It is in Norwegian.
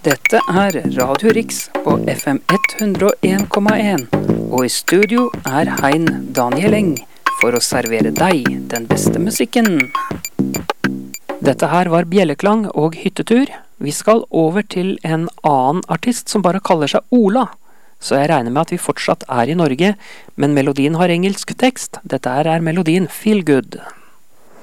Dette er Radio Riks på FM 101,1, og i studio er Hein Daniel Eng for å servere deg den beste musikken. Dette her var bjelleklang og hyttetur. Vi skal over til en annen artist som bare kaller seg Ola. Så jeg regner med at vi fortsatt er i Norge, men melodien har engelsk tekst. Dette her er melodien Feel Good.